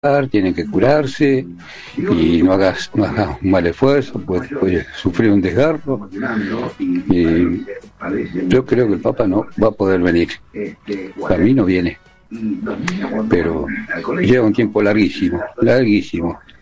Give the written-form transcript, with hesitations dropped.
tiene que curarse y no hagas un mal esfuerzo, puede sufrir un desgarro. Y yo creo que el Papa no va a poder venir. Para mí no viene, pero lleva un tiempo larguísimo, larguísimo.